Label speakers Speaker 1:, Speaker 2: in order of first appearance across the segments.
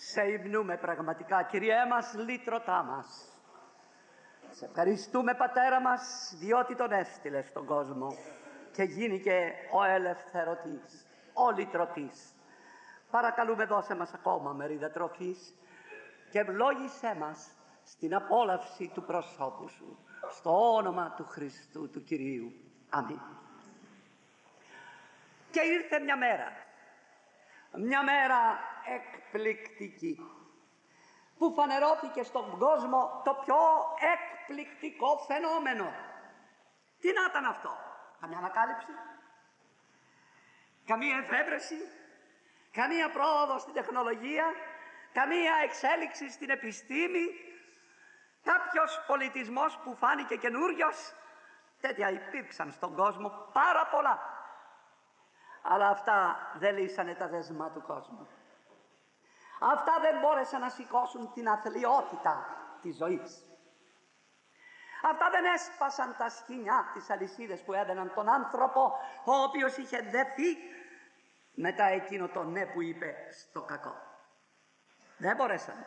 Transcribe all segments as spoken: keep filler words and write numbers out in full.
Speaker 1: Σε υμνούμε πραγματικά, Κυριέ μας, λύτρωτά μας. Σε ευχαριστούμε, Πατέρα μας, διότι τον έστειλε στον κόσμο και γίνηκε ο ελευθερωτής, ο λυτρωτής. Παρακαλούμε, δώσε μας ακόμα μερίδα τροφής και ευλόγησέ μας στην απόλαυση του προσώπου Σου, στο όνομα του Χριστού, του Κυρίου. Αμήν. Και ήρθε μια μέρα, μια μέρα εκπληκτική, που φανερώθηκε στον κόσμο το πιο εκπληκτικό φαινόμενο. Τι να ήταν αυτό? Καμιά ανακάλυψη, καμία εφεύρεση, καμία πρόοδο στην τεχνολογία, καμία εξέλιξη στην επιστήμη, κάποιος πολιτισμός που φάνηκε καινούριος? Τέτοια υπήρξαν στον κόσμο πάρα πολλά. Αλλά αυτά δεν λύσανε τα δεσμά του κόσμου. Αυτά δεν μπόρεσαν να σηκώσουν την αθλιότητα της ζωής. Αυτά δεν έσπασαν τα σκοινιά, τις αλυσίδες που έδαιναν τον άνθρωπο, ο οποίος είχε δεθεί μετά εκείνο το ναι που είπε στο κακό. Δεν μπόρεσαν.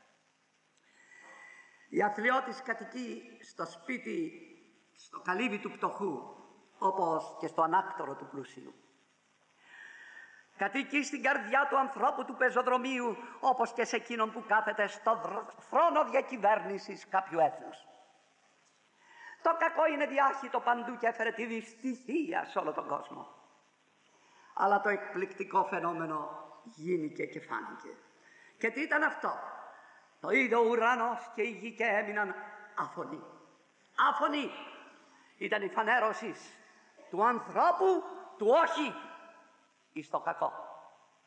Speaker 1: Η αθλιώτης κατοικεί στο σπίτι, στο καλύβι του πτωχού, όπως και στο ανάκτορο του πλουσίου. Κατοικεί στην καρδιά του ανθρώπου του πεζοδρομίου, όπως και σε εκείνον που κάθεται στο θρόνο διακυβέρνησης κάποιου έθνους. Το κακό είναι διάχυτο παντού και έφερε τη δυστυχία σε όλο τον κόσμο. Αλλά το εκπληκτικό φαινόμενο γίνηκε και φάνηκε. Και τι ήταν αυτό? Το είδε ο ουρανός και η γη και έμειναν άφωνοι. Άφωνοι ήταν η φανέρωση του ανθρώπου του όχι εις το κακό.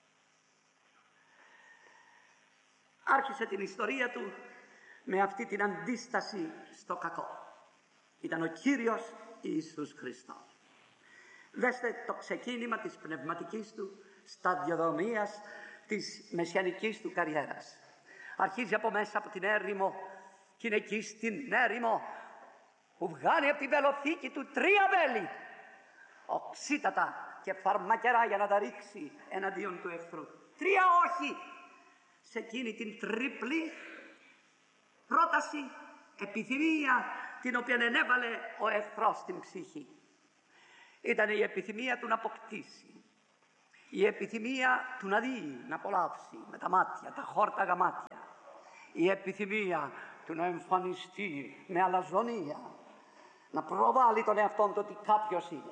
Speaker 1: Άρχισε την ιστορία του με αυτή την αντίσταση στο κακό. Ήταν ο Κύριος Ιησούς Χριστός. Δέστε το ξεκίνημα της πνευματικής του σταδιοδρομίας, της μεσιανικής του καριέρας. Αρχίζει από μέσα από την έρημο και είναι εκεί στην έρημο που βγάλει από την βελοθήκη του τρία βέλη, οξύτατα και φαρμακερά, για να τα ρίξει εναντίον του εχθρού. Τρία όχι σε εκείνη την τρίπλη πρόταση, επιθυμία, την οποία ενέβαλε ο εχθρός στην ψυχή. Ήταν η επιθυμία του να αποκτήσει, η επιθυμία του να δει, να απολαύσει με τα μάτια, τα χόρταγα μάτια, η επιθυμία του να εμφανιστεί με αλαζονία, να προβάλλει τον εαυτόν του ότι κάποιος είναι.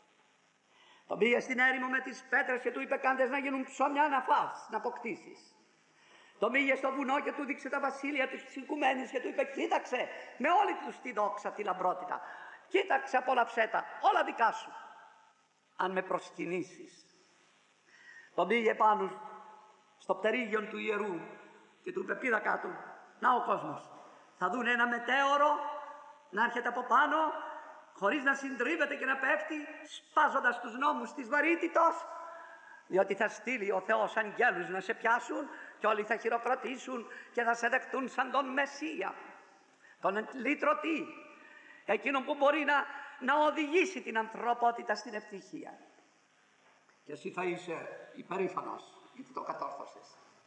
Speaker 1: Τον πήγε στην έρημο με τις πέτρες και του είπε: «Κάντες να γίνουν ψωμιά να φας, να αποκτήσεις». Τον πήγε στο βουνό και του δείξε τα βασίλεια της οικουμένης και του είπε: «Κοίταξε με όλη τους τη δόξα, τη λαμπρότητα. Κοίταξε, απόλαυσέ τα, όλα δικά σου, αν με προσκυνήσεις». Τον πήγε πάνω στο πτερίγιον του ιερού και του είπε: «Πήδα κάτω, να ο κόσμος. Θα δουν ένα μετέωρο να έρχεται από πάνω, χωρίς να συντρίβεται και να πέφτει, σπάζοντας τους νόμους της βαρύτητος, διότι θα στείλει ο Θεός αγγέλους να σε πιάσουν και όλοι θα χειροκροτήσουν και θα σε δεχτούν σαν τον Μεσσία, τον λυτρωτή, εκείνον που μπορεί να, να οδηγήσει την ανθρωπότητα στην ευτυχία. Και εσύ θα είσαι υπερήφανος γιατί το κατόρθωσες».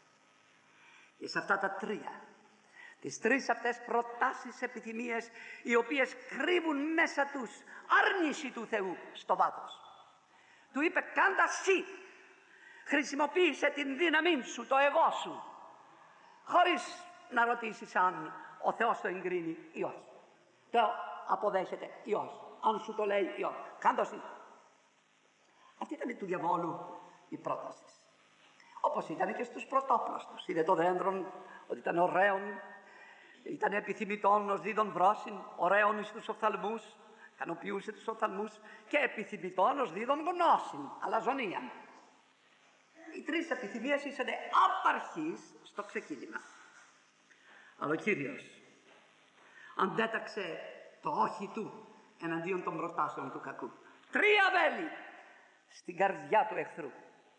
Speaker 1: Και σε αυτά τα τρία, τις τρεις αυτές προτάσεις, επιθυμίες, οι οποίες κρύβουν μέσα τους άρνηση του Θεού στο βάθος, του είπε: «Κάντα σύ, χρησιμοποίησε την δύναμή σου, το εγώ σου, χωρίς να ρωτήσεις αν ο Θεός το εγκρίνει ή όχι, το αποδέχεται ή όχι, αν σου το λέει ή όχι. Κάντα σύ». Αυτή ήταν του διαβόλου η πρόταση. Όπως ήταν και στους πρωτόπλαστους. Είδε το δέντρο ότι ήταν ωραίον, ήταν επιθυμητόν ως δίδον βρόσιν, ωραίον εις τους οφθαλμούς, ικανοποιούσε τους οφθαλμούς, και επιθυμητόν ως δίδον γνώσιν, αλαζονία. Οι τρεις επιθυμίες ήσαν απαρχής στο ξεκίνημα. Αλλά ο Κύριος αντέταξε το όχι του εναντίον των προτάσεων του κακού. Τρία βέλη στην καρδιά του εχθρού.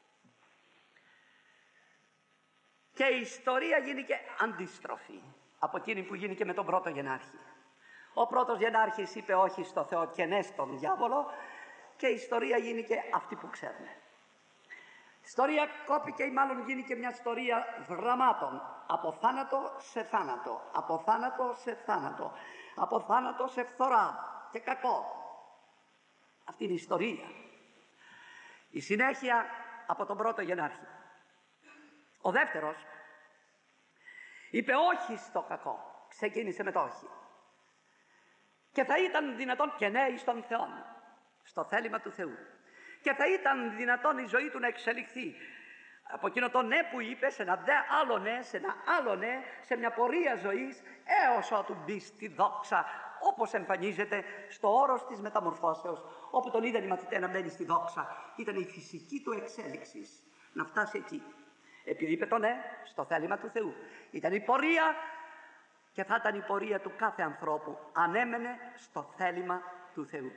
Speaker 1: Και η ιστορία γίνηκε αντίστροφη από εκείνη που γίνηκε με τον πρώτο γενάρχη. Ο πρώτος γενάρχης είπε όχι στο Θεό και ναι στον διάβολο, και η ιστορία γίνηκε αυτή που ξέρουμε. Ιστορία κόπηκε ή μάλλον γίνει και μια ιστορία δραμάτων. Από θάνατο σε θάνατο, από θάνατο σε θάνατο, από θάνατο σε φθορά και κακό. Αυτή είναι η ιστορία. Η συνέχεια από τον πρώτο γενάρχη. Ο δεύτερος είπε όχι στο κακό. Ξεκίνησε με το όχι. Και θα ήταν δυνατόν και ναι εις τον Θεό, στο θέλημα του Θεού. Και θα ήταν δυνατόν η ζωή του να εξελιχθεί από εκείνο το ναι που είπε σε ένα δε άλλο ναι, σε ένα άλλο ναι, σε μια πορεία ζωής έως ότου μπει στη δόξα, όπως εμφανίζεται στο όρος της μεταμορφώσεως, όπου τον είδαν οι μαθητές να μπαίνει στη δόξα. Ήταν η φυσική του εξέλιξη να φτάσει εκεί. Επειδή είπε το ναι στο θέλημα του Θεού, ήταν η πορεία και θα ήταν η πορεία του κάθε ανθρώπου αν έμενε στο θέλημα του Θεού.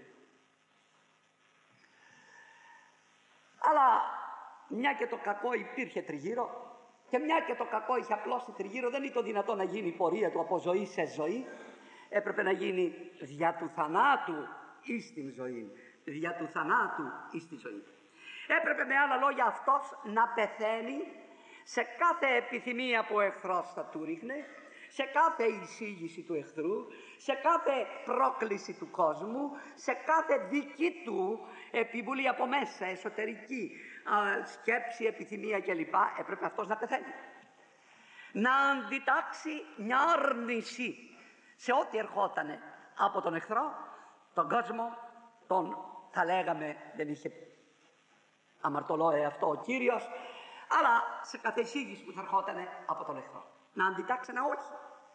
Speaker 1: Αλλά μια και το κακό υπήρχε τριγύρω και μια και το κακό είχε απλώσει τριγύρω, δεν ήταν δυνατό να γίνει η πορεία του από ζωή σε ζωή. Έπρεπε να γίνει δια του θανάτου εις την ζωή. Δια του θανάτου εις τη ζωή. Έπρεπε με άλλα λόγια αυτός να πεθαίνει σε κάθε επιθυμία που ο εχθρός θα του ρίχνε, σε κάθε εισήγηση του εχθρού, σε κάθε πρόκληση του κόσμου, σε κάθε δική του επιβουλή από μέσα, εσωτερική α, σκέψη, επιθυμία κλπ. Έπρεπε αυτός να πεθαίνει. Να αντιτάξει μια άρνηση σε ό,τι ερχότανε από τον εχθρό, τον κόσμο, τον θα λέγαμε, δεν είχε αμαρτωλό εαυτό ο Κύριος, αλλά σε κάθε εισήγηση που θα ερχότανε από τον εχθρό. Να αντιτάξει ένα όχι.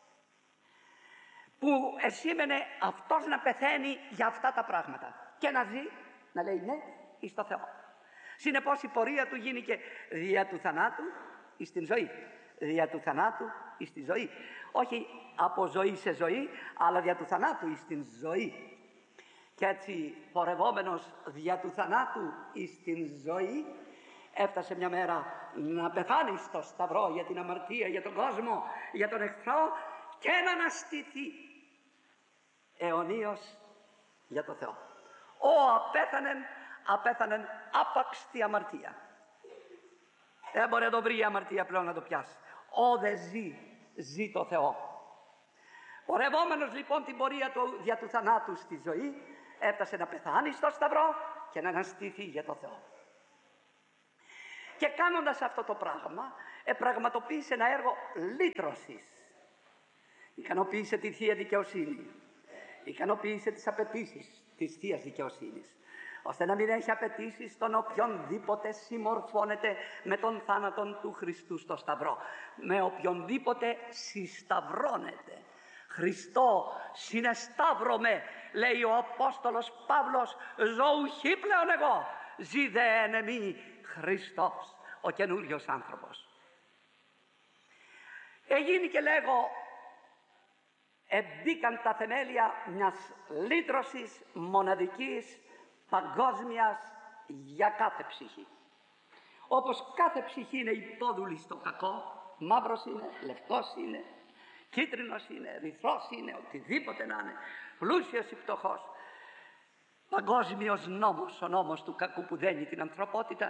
Speaker 1: Που εσήμενε αυτός να πεθαίνει για αυτά τα πράγματα και να ζει, να λέει ναι εις το Θεό. Συνεπώς η πορεία του γίνηκε δια του θανάτου εις την ζωή. Δια του θανάτου εις τη ζωή. Όχι από ζωή σε ζωή, αλλά δια του θανάτου εις την ζωή. Και έτσι πορευόμενος δια του θανάτου εις την ζωή, έφτασε μια μέρα να πεθάνει στο σταυρό για την αμαρτία, για τον κόσμο, για τον εχθρό και να αναστηθεί αιωνίως για το Θεό. Ο απέθανεν, απέθανεν άπαξ τη αμαρτία. Δεν μπορεί να το βρει η αμαρτία πλέον να το πιάσει. Ο δε ζει, ζει το Θεό. Πορευόμενος λοιπόν την πορεία του δια του θανάτου στη ζωή, έφτασε να πεθάνει στο σταυρό και να αναστηθεί για το Θεό. Και κάνοντας αυτό το πράγμα, επραγματοποίησε ένα έργο λύτρωσης. Ικανοποίησε τη Θεία Δικαιοσύνη. Ικανοποίησε τις απαιτήσεις της Θείας Δικαιοσύνης, ώστε να μην έχει απαιτήσεις στον οποιονδήποτε συμμορφώνεται με τον θάνατον του Χριστού στο Σταυρό. Με οποιονδήποτε συσταυρώνεται. Χριστό συνεσταύρωμαι, λέει ο Απόστολος Παύλος, ζωουχή πλέον εγώ, ζει δε εν εμεί Χριστός, ο καινούριος άνθρωπος. Έγινε και λέγω, εμπήκαν τα θεμέλια μιας λύτρωσης μοναδικής, παγκόσμιας για κάθε ψυχή. Όπως κάθε ψυχή είναι υπόδουλη στο κακό, μαύρος είναι, λευκός είναι, κίτρινος είναι, ερυθρός είναι, οτιδήποτε να είναι, πλούσιος ή φτωχός. Παγκόσμιος νόμος, ο νόμος του κακού που δένει την ανθρωπότητα.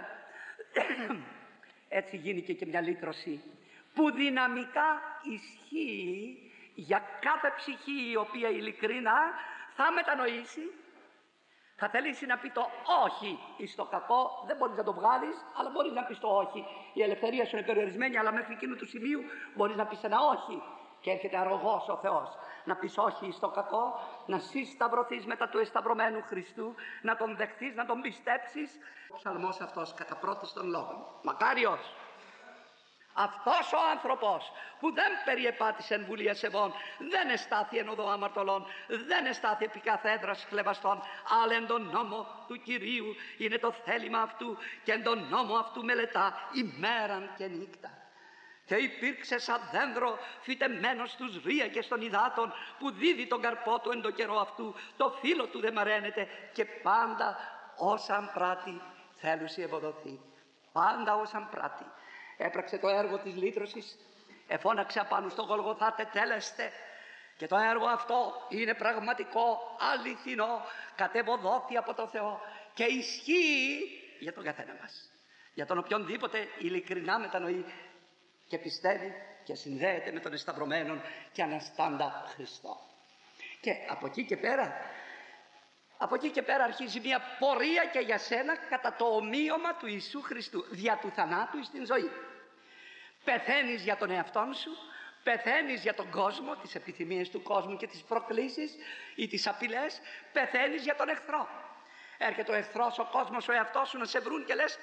Speaker 1: Έτσι γίνηκε και μια λύτρωση που δυναμικά ισχύει για κάθε ψυχή η οποία ειλικρινά θα μετανοήσει, θα θελήσει να πει το όχι εις το κακό. Δεν μπορείς να το βγάλεις, αλλά μπορείς να πεις το όχι. Η ελευθερία σου είναι περιορισμένη, αλλά μέχρι εκείνου του σημείου μπορείς να πεις ένα όχι. Και έρχεται αρρωγός ο Θεός να πεις όχι στο κακό, να συσταυρωθείς μετά του εσταυρωμένου Χριστού, να τον δεχθείς, να τον πιστέψεις. Ο ψαλμός αυτός κατά πρώτης των λόγων. Μακάριος αυτός ο άνθρωπος που δεν περιεπάτησε βουλία σεβών, δεν εστάθη εν οδό αμαρτωλών, δεν εστάθη επί καθέδρας χλεβαστών, αλλά εν τον νόμο του Κυρίου είναι το θέλημα αυτού και εν τον νόμο αυτού μελετά ημέραν και νύχτα. Και υπήρξε σαν δέντρο φυτεμένο στους ρύακες των υδάτων, που δίδει τον καρπό του εν το καιρό αυτού, το φύλλο του δεν μαραίνεται, και πάντα όσαν πράττει θέλουσι ευωδοθεί. Πάντα όσαν πράττει. Έπραξε το έργο της λύτρωσης, εφώναξε απάνω στο Γολγοθά τετέλεστε, και το έργο αυτό είναι πραγματικό, αληθινό, κατεβοδόθη από το Θεό και ισχύει για τον καθένα μας. για τον οποιονδήποτε ειλικρινά μετανοεί και πιστεύει και συνδέεται με τον εσταυρωμένο και αναστάντα Χριστό. Και από εκεί και πέρα, από εκεί και πέρα αρχίζει μια πορεία και για σένα κατά το ομοίωμα του Ιησού Χριστού, δια του θανάτου στην ζωή. Πεθαίνεις για τον εαυτόν σου, πεθαίνεις για τον κόσμο, τις επιθυμίες του κόσμου και τις προκλήσεις ή τις απειλές, πεθαίνεις για τον εχθρό. Έρχεται ο εχθρός, ο κόσμος, ο εαυτός σου να σε βρουν και λες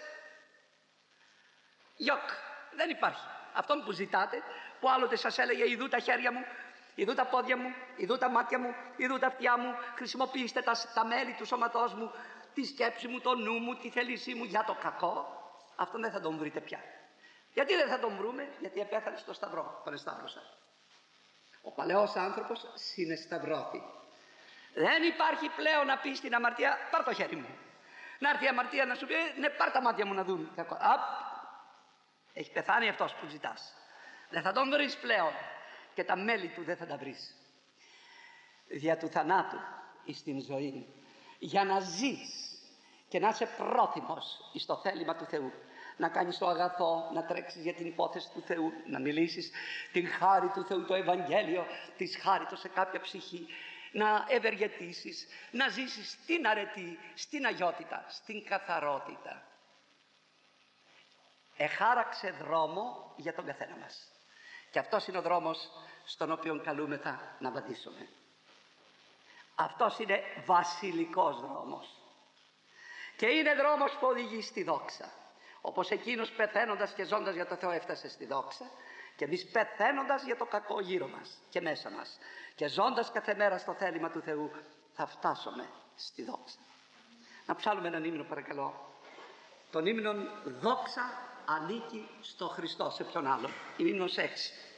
Speaker 1: γιοκ, δεν υπάρχει. Αυτόν που ζητάτε, που άλλοτε σας έλεγε ειδού τα χέρια μου, ειδού τα πόδια μου, ειδού τα μάτια μου, ειδού τα αυτιά μου, χρησιμοποιήστε τα, τα μέλη του σώματός μου, τη σκέψη μου, το νου μου, τη θέλησή μου για το κακό, αυτόν δεν θα τον βρείτε πια. Γιατί δεν θα τον βρούμε? Γιατί επέθανε στο σταυρό, τον εσταύρωσα. Ο παλαιός άνθρωπος συνεσταυρώθη. Δεν υπάρχει πλέον να πει στην αμαρτία πάρ' το χέρι μου. Να έρθει η αμαρτία να σου πει ναι, πάρ' τα μάτια μου να δουν κακό. Απ, έχει πεθάνει αυτός που ζητάς. Δεν θα τον βρεις πλέον και τα μέλη του δεν θα τα βρεις. Δια του θανάτου εις την ζωή, για να ζεις και να είσαι πρόθυμος εις το θέλημα του Θεού, να κάνεις το αγαθό, να τρέξεις για την υπόθεση του Θεού, να μιλήσεις την χάρη του Θεού, το Ευαγγέλιο της χάριτος σε κάποια ψυχή, να ευεργετήσεις, να ζήσεις στην αρετή, στην αγιότητα, στην καθαρότητα. Εχάραξε δρόμο για τον καθένα μας. Και αυτός είναι ο δρόμος στον οποίο καλούμεθα να βαδίσουμε. Αυτός είναι βασιλικός δρόμος. Και είναι δρόμος που οδηγεί στη δόξα. Όπως εκείνος πεθαίνοντας και ζώντας για το Θεό έφτασε στη δόξα, και εμείς πεθαίνοντας για το κακό γύρω μας και μέσα μας και ζώντας κάθε μέρα στο θέλημα του Θεού θα φτάσουμε στη δόξα. Να ψάλουμε έναν ύμνο παρακαλώ. Τον ύμνον «Δόξα» ανήκει στο Χριστό, σε ποιον άλλο. Ύμνος έξι.